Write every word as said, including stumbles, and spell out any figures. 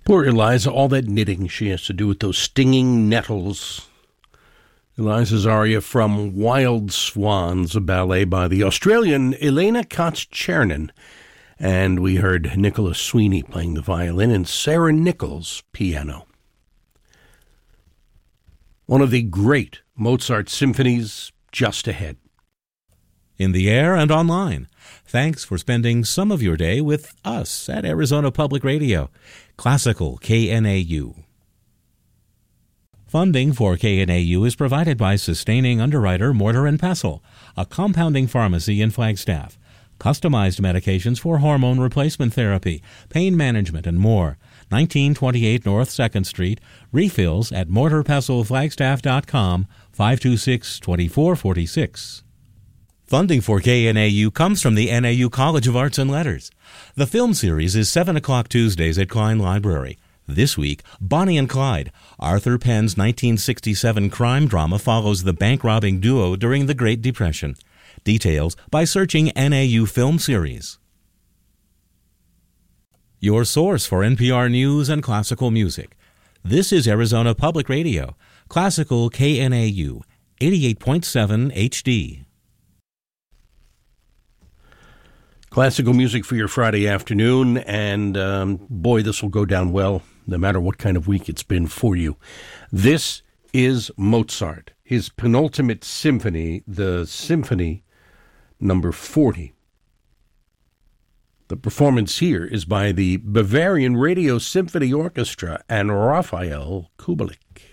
Poor Eliza, all that knitting she has to do with those stinging nettles. Eliza's aria from Wild Swans, a ballet by the Australian Elena Katz-Chernin. And we heard Nicholas Sweeney playing the violin and Sarah Nichols piano. One of the great Mozart symphonies just ahead. In the air and online. Thanks for spending some of your day with us at Arizona Public Radio, Classical K N A U. Funding for K N A U is provided by Sustaining Underwriter Mortar and Pestle, a compounding pharmacy in Flagstaff. Customized medications for hormone replacement therapy, pain management, and more. nineteen twenty-eight North second Street. Refills at mortar pestle flagstaff dot com, five two six, two four four six. Funding for K N A U comes from the N A U College of Arts and Letters. The film series is seven o'clock Tuesdays at Klein Library. This week, Bonnie and Clyde. Arthur Penn's nineteen sixty-seven crime drama follows the bank-robbing duo during the Great Depression. Details by searching N A U Film Series. Your source for N P R News and classical music. This is Arizona Public Radio, Classical K N A U, eighty-eight point seven H D. Classical music for your Friday afternoon, and um, boy, this will go down well, no matter what kind of week it's been for you. This is Mozart, his penultimate symphony, the Symphony number forty. The performance here is by the Bavarian Radio Symphony Orchestra and Raphael Kubelik.